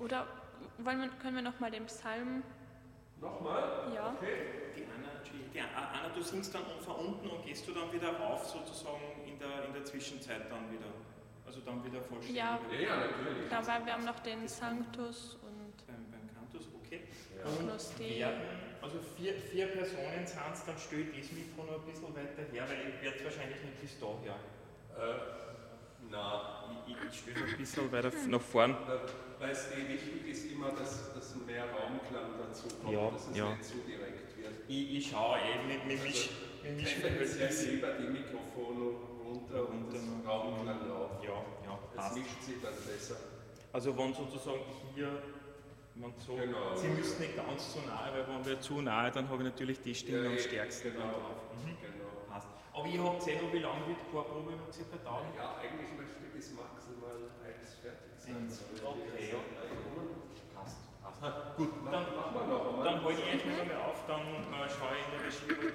Oder können wir nochmal den Psalm... Nochmal? Ja. Okay. Anna, du singst dann von unten und gehst du dann wieder rauf, sozusagen in der Zwischenzeit dann wieder? Also dann wieder vollständig? Ja, natürlich. Genau, weil wir haben noch den Sanctus und beim Cantus, okay. Ja. Und Agnus Dei. also vier Personen sind es, dann stelle ich das Mikro noch ein bisschen weiter her, weil ich werde wahrscheinlich nicht bis daher. Nein. Ich stelle es ein bisschen weiter nach vorn. Weil es wichtig ist immer, dass mehr Raumklang dazu kommt, Ja, dass es ja. nicht zu direkt wird. Ich schaue mit mich. Tendenziell lieber die Mikrofone runter und das Raumklang laut. Ja, Das passt. mischt sich dann besser. Also wenn sozusagen hier, wenn so, Genau. Sie müssen nicht ganz zu nahe, weil wenn wir zu nahe, dann habe ich natürlich die Stimme am stärksten genau. drauf. Genau. Passt. Aber ihr habt gesehen, wie lange wird Chorprobe noch circa dauern? Ja, eigentlich möchte ich bis maximal 1 fertig sein. Okay, ja. Passt. Gut, dann machen wir noch einmal. Dann halte ich euch noch einmal auf, dann schaue ich in der Regie,